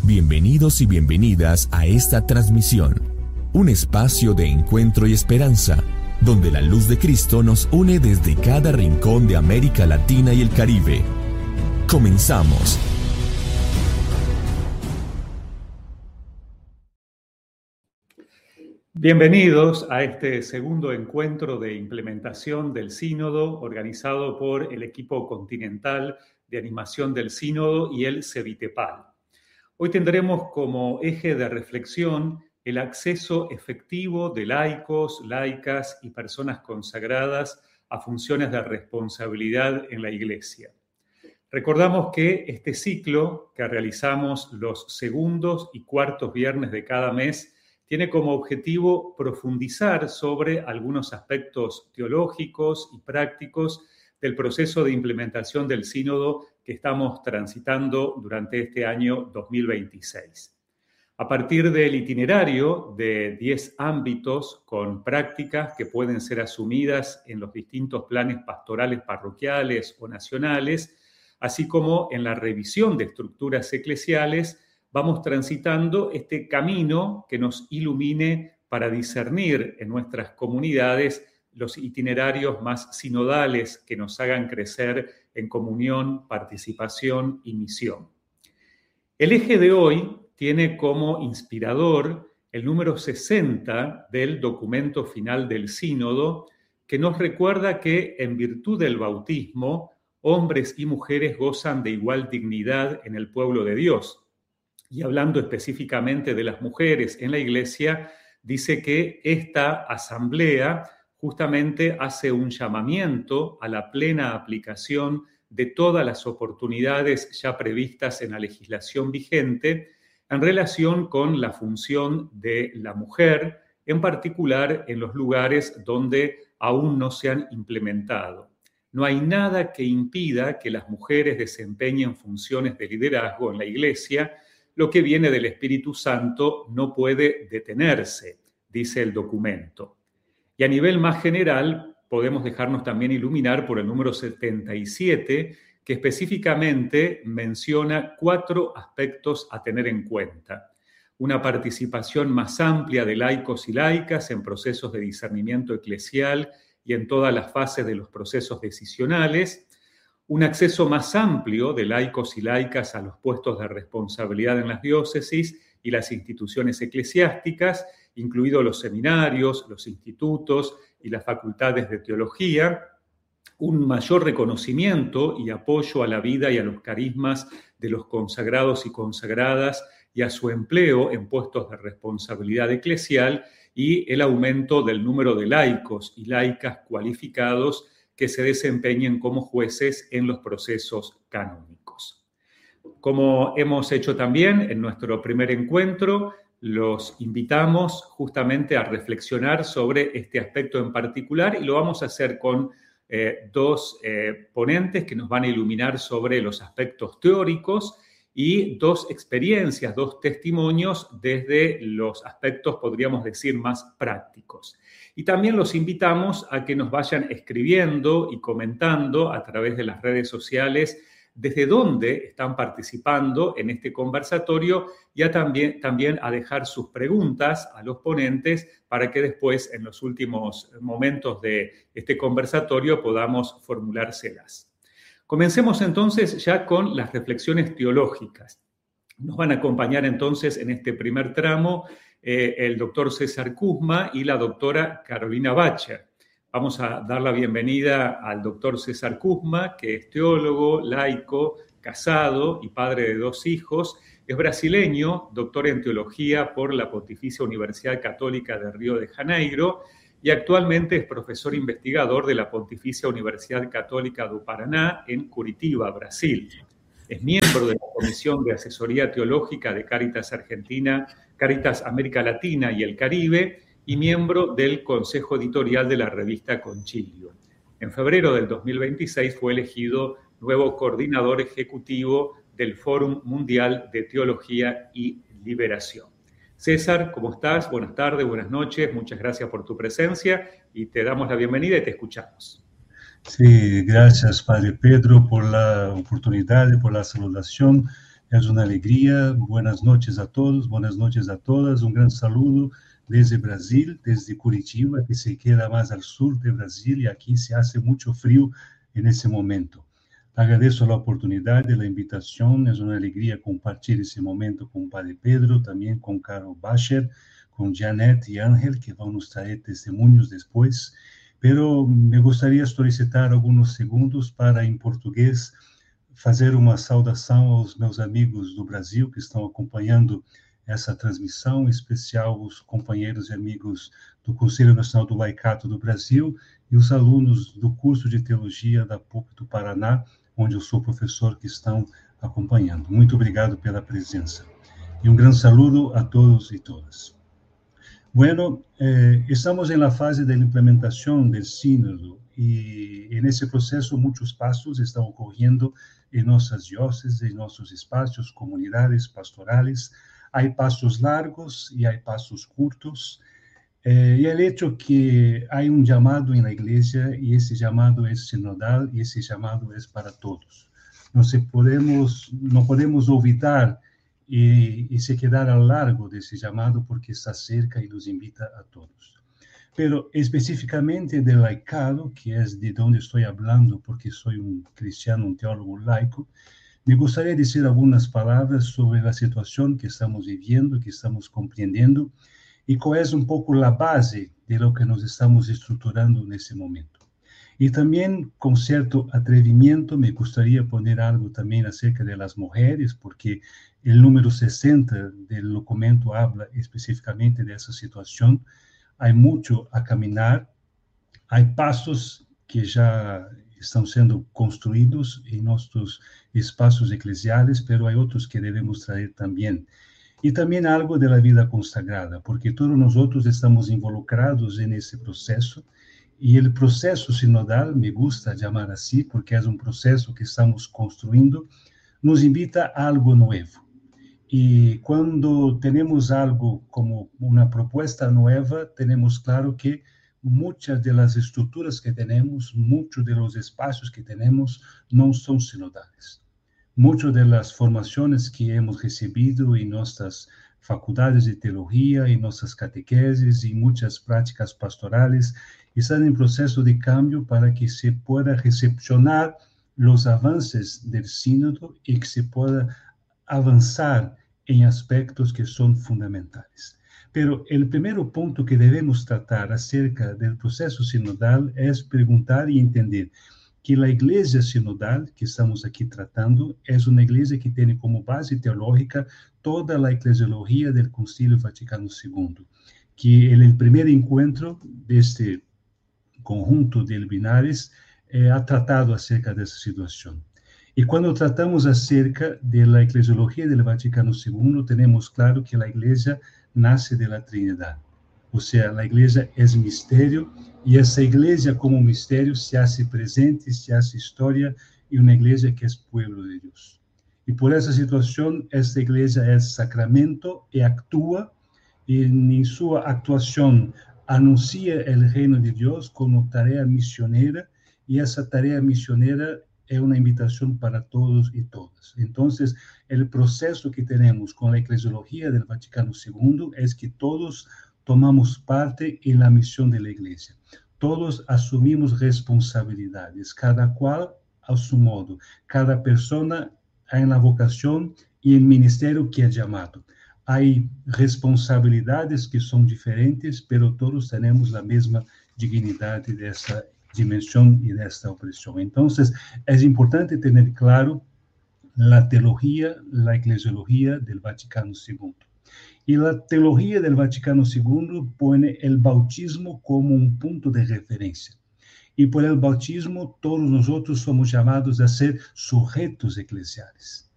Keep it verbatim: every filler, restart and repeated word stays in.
Bienvenidos y bienvenidas a esta transmisión, un espacio de encuentro y esperanza, donde la luz de Cristo nos une desde cada rincón de América Latina y el Caribe. Comenzamos. Bienvenidos a este segundo encuentro de implementación del Sínodo organizado por el equipo continental de animación del Sínodo y el CEVITEPAL. Hoy tendremos como eje de reflexión el acceso efectivo de laicos, laicas y personas consagradas a funciones de responsabilidad en la Iglesia. Recordamos que este ciclo que realizamos los segundos y cuartos viernes de cada mes tiene como objetivo profundizar sobre algunos aspectos teológicos y prácticos del proceso de implementación del sínodo que estamos transitando durante este año dos mil veintiséis. A partir del itinerario de diez ámbitos con prácticas que pueden ser asumidas en los distintos planes pastorales parroquiales o nacionales, así como en la revisión de estructuras eclesiales, vamos transitando este camino que nos ilumine para discernir en nuestras comunidades los itinerarios más sinodales que nos hagan crecer en comunión, participación y misión. El eje de hoy tiene como inspirador el número sesenta del documento final del sínodo, que nos recuerda que en virtud del bautismo, hombres y mujeres gozan de igual dignidad en el pueblo de Dios. Y hablando específicamente de las mujeres en la Iglesia, dice que esta asamblea justamente hace un llamamiento a la plena aplicación de todas las oportunidades ya previstas en la legislación vigente en relación con la función de la mujer, en particular en los lugares donde aún no se han implementado. No hay nada que impida que las mujeres desempeñen funciones de liderazgo en la Iglesia. Lo que viene del Espíritu Santo no puede detenerse, dice el documento. Y a nivel más general, podemos dejarnos también iluminar por el número setenta y siete, que específicamente menciona cuatro aspectos a tener en cuenta. Una participación más amplia de laicos y laicas en procesos de discernimiento eclesial y en todas las fases de los procesos decisionales. Un acceso más amplio de laicos y laicas a los puestos de responsabilidad en las diócesis y las instituciones eclesiásticas, incluidos los seminarios, los institutos y las facultades de teología, un mayor reconocimiento y apoyo a la vida y a los carismas de los consagrados y consagradas y a su empleo en puestos de responsabilidad eclesial y el aumento del número de laicos y laicas cualificados que se desempeñen como jueces en los procesos canónicos. Como hemos hecho también en nuestro primer encuentro, los invitamos justamente a reflexionar sobre este aspecto en particular y lo vamos a hacer con eh, dos eh, ponentes que nos van a iluminar sobre los aspectos teóricos y dos experiencias, dos testimonios desde los aspectos, podríamos decir, más prácticos. Y también los invitamos a que nos vayan escribiendo y comentando a través de las redes sociales desde dónde están participando en este conversatorio y a también, también a dejar sus preguntas a los ponentes para que después, en los últimos momentos de este conversatorio, podamos formulárselas. Comencemos entonces ya con las reflexiones teológicas. Nos van a acompañar entonces en este primer tramo eh, el doctor César Kuzma y la doctora Carolina Bacher. Vamos a dar la bienvenida al doctor César Kuzma, que es teólogo, laico, casado y padre de dos hijos. Es brasileño, doctor en teología por la Pontificia Universidad Católica de Río de Janeiro y actualmente es profesor investigador de la Pontificia Universidad Católica do Paraná en Curitiba, Brasil. Es miembro de la Comisión de Asesoría Teológica de Cáritas Argentina, Cáritas América Latina y el Caribe, y miembro del Consejo Editorial de la revista Concilio. En febrero del dos mil veintiséis fue elegido nuevo coordinador ejecutivo del Fórum Mundial de Teología y Liberación. César, ¿cómo estás? Buenas tardes, buenas noches, muchas gracias por tu presencia y te damos la bienvenida y te escuchamos. Sí, gracias Padre Pedro por la oportunidad y por la saludación. Es una alegría. Buenas noches a todos, buenas noches a todas. Un gran saludo desde Brasil, desde Curitiba, que se queda más al sur de Brasil, y aquí se hace mucho frío en ese momento. Agradezco la oportunidad de la invitación. Es una alegría compartir ese momento con Padre Pedro, también con Carol Bacher, con Janet y Ángel, que van a traer testimonios después. Pero me gustaría solicitar algunos segundos para, en português, fazer uma saudação aos meus amigos do Brasil que estão acompanhando essa transmissão, em especial os companheiros e amigos do Conselho Nacional do Laicato do Brasil e os alunos do curso de Teologia da P U C do Paraná, onde eu sou professor, que estão acompanhando. Muito obrigado pela presença. E um grande saludo a todos e todas. Bueno, eh, estamos en la fase de la implementación del sínodo y en ese proceso muchos pasos están ocurriendo en nuestras diócesis, en nuestros espacios, comunidades pastorales. Hay pasos largos y hay pasos cortos. Eh, y el hecho que hay un llamado en la iglesia y ese llamado es sinodal y ese llamado es para todos. No, se podemos, no podemos olvidar Y, y se quedar al largo de ese llamado porque está cerca y nos invita a todos. Pero específicamente del laicado, que es de donde estoy hablando porque soy un cristiano, un teólogo laico, me gustaría decir algunas palabras sobre la situación que estamos viviendo, que estamos comprendiendo y cuál es un poco la base de lo que nos estamos estructurando en ese momento. Y también, con cierto atrevimiento, me gustaría poner algo también acerca de las mujeres, porque el número sesenta del documento habla específicamente de esa situación. Hay mucho a caminar, hay pasos que ya están siendo construidos en nuestros espacios eclesiales, pero hay otros que debemos traer también. Y también algo de la vida consagrada, porque todos nosotros estamos involucrados en ese proceso. Y el proceso sinodal, me gusta llamar así, porque es un proceso que estamos construyendo, nos invita a algo nuevo. Y cuando tenemos algo como una propuesta nueva, tenemos claro que muchas de las estructuras que tenemos, muchos de los espacios que tenemos, no son sinodales. Muchas de las formaciones que hemos recibido en nuestras facultades de teología, en nuestras catequesis y muchas prácticas pastorales, están en proceso de cambio para que se pueda recepcionar los avances del sínodo y que se pueda avanzar en aspectos que son fundamentales. Pero el primer punto que debemos tratar acerca del proceso sinodal es preguntar y entender que la iglesia sinodal que estamos aquí tratando es una iglesia que tiene como base teológica toda la eclesiología del Concilio Vaticano segundo, que en el primer encuentro de este conjunto de luminares eh, ha tratado acerca de esa situación. Y cuando tratamos acerca de la eclesiología del Vaticano segundo, tenemos claro que la iglesia nace de la Trinidad. O sea, la iglesia es misterio y esa iglesia como misterio se hace presente, se hace historia y una iglesia que es pueblo de Dios. Y por esa situación, esta iglesia es sacramento y actúa y en su actuación anuncia el reino de Dios como tarea misionera y esa tarea misionera es una invitación para todos y todas. Entonces, el proceso que tenemos con la eclesiología del Vaticano segundo es que todos tomamos parte en la misión de la iglesia. Todos asumimos responsabilidades, cada cual a su modo, cada persona en la vocación y el ministerio que es llamado. Hay responsabilidades que son diferentes, pero todos tenemos la misma dignidad de esta dimensión y de esta opresión. Entonces, es importante tener claro la teología, la eclesiología del Vaticano segundo. Y la teología del Vaticano segundo pone el bautismo como un punto de referencia. Y por el bautismo, todos nosotros somos llamados a ser sujetos eclesiales.